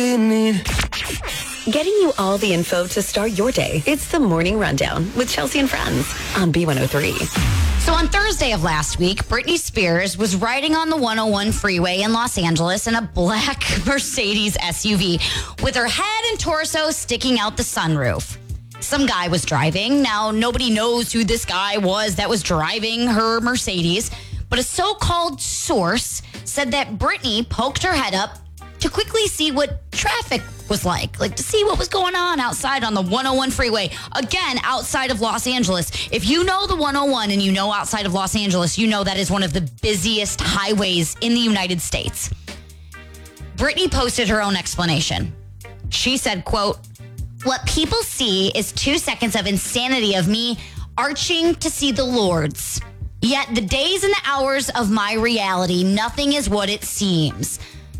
Getting you all the info to start your day. It's the Morning Rundown with Chelsea and Friends on B103. So on Thursday of last week, Britney Spears was riding on the 101 freeway in Los Angeles in a black Mercedes SUV with her head and torso sticking out the sunroof. Some guy was driving. Now, nobody knows who this guy was that was driving her Mercedes, but a so-called source said that Britney poked her head up to quickly see what traffic was like to see what was going on outside on the 101 freeway. Again, outside of Los Angeles. If you know the 101 and you know outside of Los Angeles, you know that is one of the busiest highways in the United States. Britney posted her own explanation. She said, quote, "What people see is 2 seconds of insanity of me arching to see the Lords. Yet the days and the hours of my reality, nothing is what it seems.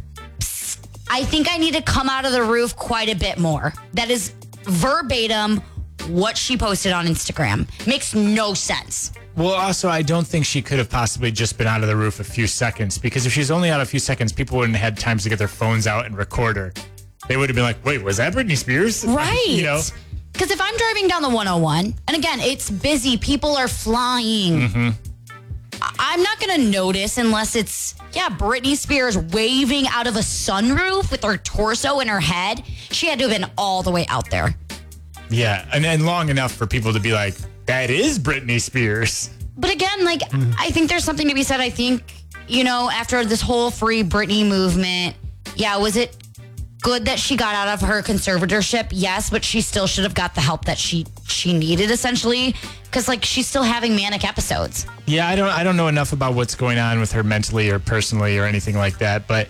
I think I need to come out of the roof quite a bit more." That is verbatim what she posted on Instagram. Makes no sense. Well, also, I don't think she could have possibly just been out of the roof a few seconds, because if she's only out a few seconds, people wouldn't have had time to get their phones out and record her. They would have been like, wait, was that Britney Spears? Right. You know? Because if I'm driving down the 101, and again, it's busy, people are flying. Mm-hmm. I'm not going to notice unless it's, Britney Spears waving out of a sunroof with her torso and her head. She had to have been all the way out there. Yeah, and long enough for people to be like, that is Britney Spears. But again, I think there's something to be said. I think, after this whole Free Britney movement, was it good that she got out of her conservatorship? Yes, but she still should have got the help that she needed, essentially, because she's still having manic episodes. Yeah, I don't know enough about what's going on with her mentally or personally or anything like that, but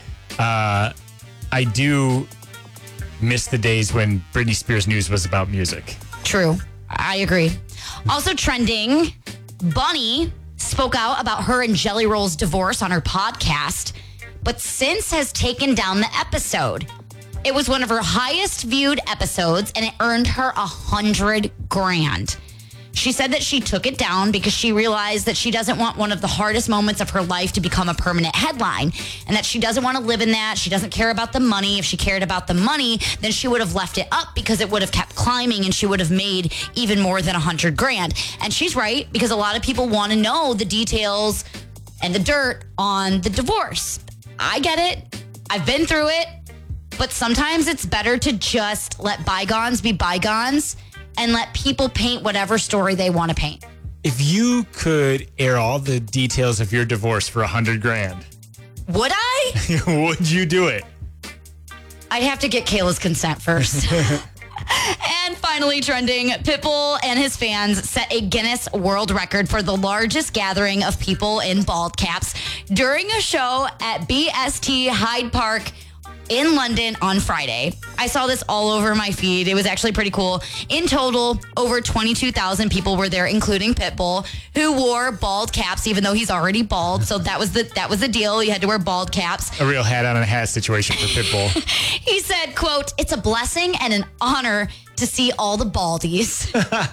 I do miss the days when Britney Spears news was about music. True. I agree. Also trending, Bunny spoke out about her and Jelly Roll's divorce on her podcast, but since has taken down the episode. It was one of her highest viewed episodes, and it earned her $100,000. She said that she took it down because she realized that she doesn't want one of the hardest moments of her life to become a permanent headline, and that she doesn't want to live in that. She doesn't care about the money. If she cared about the money, then she would have left it up because it would have kept climbing and she would have made even more than $100,000. And she's right, because a lot of people want to know the details and the dirt on the divorce. I get it. I've been through it. But sometimes it's better to just let bygones be bygones and let people paint whatever story they want to paint. If you could air all the details of your divorce for $100,000, would I? Would you do it? I'd have to get Kayla's consent first. And finally trending, Pitbull and his fans set a Guinness World Record for the largest gathering of people in bald caps during a show at BST Hyde Park in London on Friday. I saw this all over my feed. It was actually pretty cool. In total, over 22,000 people were there, including Pitbull, who wore bald caps, even though he's already bald. So that was the deal. You had to wear bald caps. A real hat on a hat situation for Pitbull. He said, quote, "It's a blessing and an honor to see all the baldies."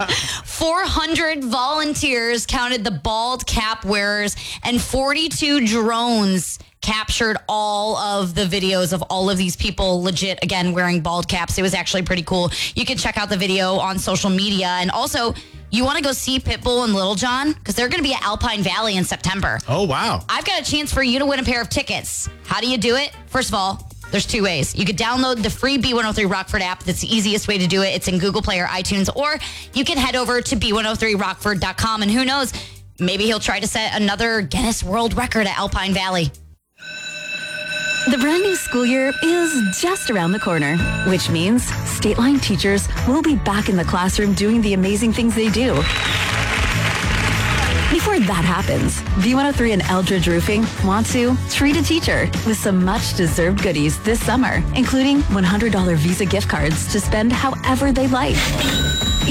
400 volunteers counted the bald cap wearers, and 42 drones captured all of the videos of all of these people legit, again, wearing bald caps. It was actually pretty cool. You can check out the video on social media. And also, you want to go see Pitbull and Lil Jon? Because they're going to be at Alpine Valley in September. Oh, wow. I've got a chance for you to win a pair of tickets. How do you do it? First of all, there's two ways. You could download the free B103 Rockford app. That's the easiest way to do it. It's in Google Play or iTunes. Or you can head over to b103rockford.com. And who knows, maybe he'll try to set another Guinness World Record at Alpine Valley. The brand new school year is just around the corner, which means State Line teachers will be back in the classroom doing the amazing things they do. Before that happens, B103 and Eldridge Roofing want to treat a teacher with some much-deserved goodies this summer, including $100 Visa gift cards to spend however they like.